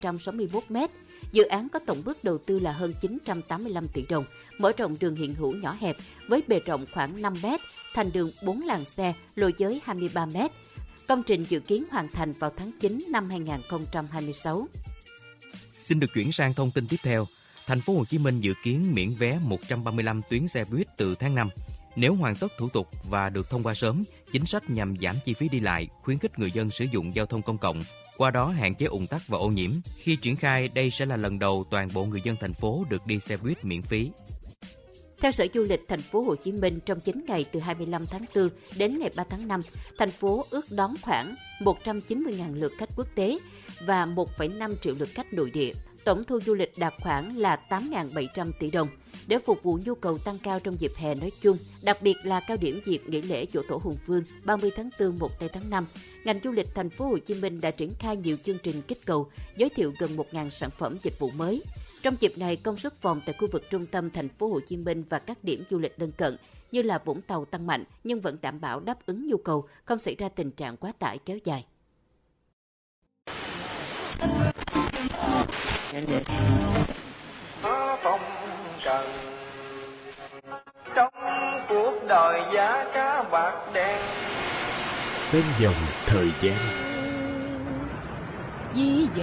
161 m. Dự án có tổng mức đầu tư là hơn 985 tỷ đồng, mở rộng đường hiện hữu nhỏ hẹp với bề rộng khoảng 5 m, thành đường 4 làn xe, lối giới 23 m. Công trình dự kiến hoàn thành vào tháng 9 năm 2026. Xin được chuyển sang thông tin tiếp theo. Thành phố Hồ Chí Minh dự kiến miễn vé 135 tuyến xe buýt từ tháng 5. Nếu hoàn tất thủ tục và được thông qua sớm, chính sách nhằm giảm chi phí đi lại, khuyến khích người dân sử dụng giao thông công cộng, qua đó hạn chế ùn tắc và ô nhiễm. Khi triển khai, đây sẽ là lần đầu toàn bộ người dân thành phố được đi xe buýt miễn phí. Theo Sở Du lịch Thành phố Hồ Chí Minh, trong 9 ngày từ 25 tháng 4 đến ngày 3 tháng 5, thành phố ước đón khoảng 190.000 lượt khách quốc tế và 1,5 triệu lượt khách nội địa. Tổng thu du lịch đạt khoảng là 8.700 tỷ đồng. Để phục vụ nhu cầu tăng cao trong dịp hè nói chung, đặc biệt là cao điểm dịp nghỉ lễ Giỗ Tổ Hùng Vương 30 tháng 4, 1 tháng 5, ngành du lịch Thành phố Hồ Chí Minh đã triển khai nhiều chương trình kích cầu, giới thiệu gần 1.000 sản phẩm dịch vụ mới. Trong dịp này, công suất phòng tại khu vực trung tâm Thành phố Hồ Chí Minh và các điểm du lịch lân cận như là Vũng Tàu tăng mạnh nhưng vẫn đảm bảo đáp ứng nhu cầu, không xảy ra tình trạng quá tải kéo dài. Phong trần trong cuộc đời giá cá bạc đen bên dòng thời gian.